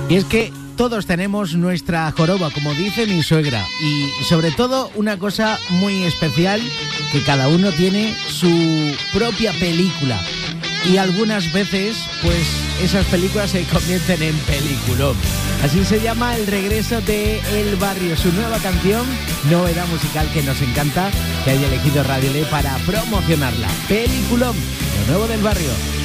Y es que todos tenemos nuestra joroba, como dice mi suegra, y sobre todo una cosa muy especial, que cada uno tiene su propia película. Y algunas veces, pues, esas películas se convierten en peliculón. Así se llama el regreso de El Barrio, su nueva canción, novedad musical que nos encanta, que haya elegido Radio L para promocionarla. Peliculón, lo nuevo del Barrio.